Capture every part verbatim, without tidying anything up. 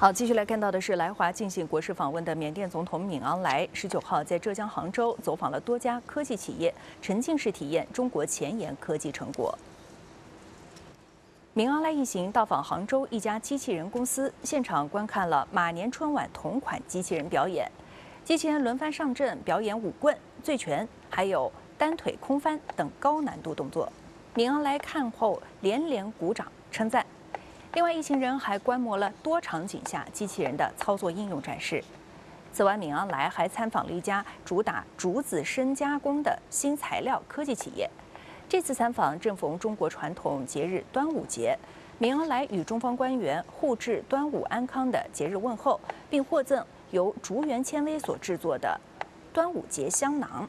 好，继续来看到的是来华进行国事访问的缅甸总统敏昂莱，十九号在浙江杭州走访了多家科技企业，沉浸式体验中国前沿科技成果。敏昂莱一行到访杭州一家机器人公司，现场观看了马年春晚同款机器人表演，机器人轮番上阵表演舞棍、醉拳，还有单腿空翻等高难度动作。敏昂莱看后连连鼓掌称赞。 另外，一行人还观摩了多场景下机器人的操作应用展示。此外，敏昂莱还参访了一家主打竹子深加工的新材料科技企业。这次参访正逢中国传统节日端午节，敏昂莱与中方官员互致端午安康的节日问候，并获赠由竹园纤维所制作的端午节香囊。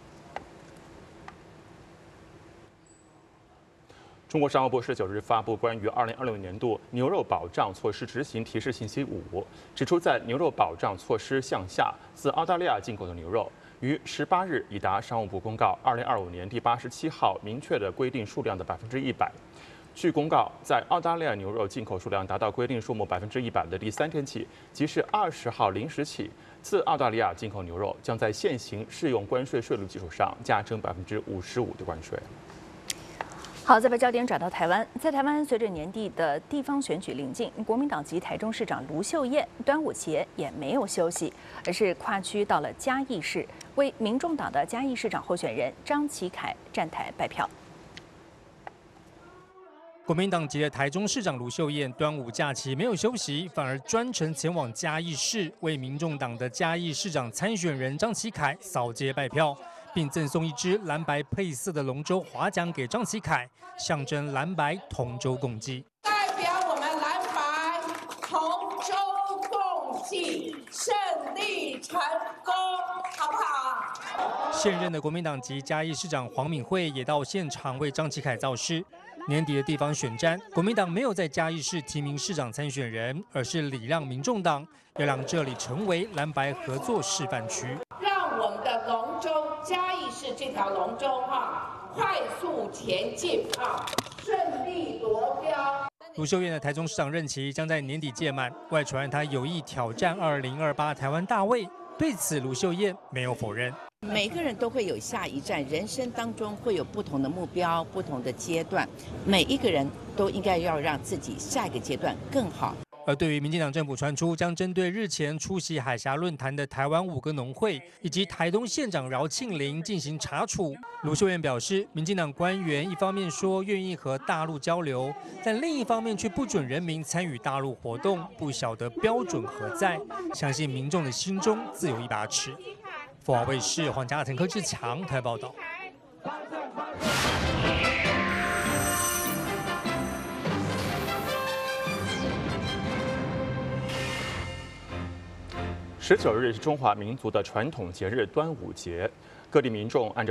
中国商务部十九日发布关于二零二六年度牛肉保障措施执行提示信息五，指出，在牛肉保障措施项下，自澳大利亚进口的牛肉，于十八日已达商务部公告二零二五年第八十七号明确的规定数量的百分之一百。据公告，在澳大利亚牛肉进口数量达到规定数目百分之一百的第三天起，即是二十号零时起，自澳大利亚进口牛肉将在现行适用关税税率基础上加征百分之五十五的关税。 好，再把焦点转到台湾，在台湾，随着年底的地方选举临近，国民党籍台中市长卢秀燕端午节也没有休息，而是跨区到了嘉义市，为民众党的嘉义市长候选人张启凯站台拜票。 国民党籍的台中市长卢秀燕端午假期没有休息，反而专程前往嘉义市，为民众党的嘉义市长参选人张启凯扫街拜票。 并赠送一只蓝白配色的龙舟划桨给张启凯，象征蓝白同舟共济。 代表我们蓝白同舟共济，胜利成功，好不好？ 现任的国民党籍嘉义市长黄敏惠也到现场为张启凯造势。年底的地方选战，国民党没有在嘉义市提名市长参选人，而是礼让民众党，要让这里成为蓝白合作示范区。 让我们的龙舟嘉义市这条龙舟哈，快速前进啊，顺利夺标。 卢秀燕的台中市长任期将在年底届满，外传她有意挑战二零二八台湾大位，对此卢秀燕没有否认。 每个人都会有下一站，人生当中会有不同的目标、不同的阶段，每一个人都应该要让自己下一个阶段更好。 而对于民进党政府传出将针对日前出席海峡论坛的台湾五个农会以及台东县长饶庆铃进行查处，卢秀燕表示，民进党官员一方面说愿意和大陆交流，但另一方面却不准人民参与大陆活动，不晓得标准何在，相信民众的心中自有一把尺。凤凰卫视黄家腾、柯志强台报道。 十九日是中华民族的传统节日端午节，各地民众按照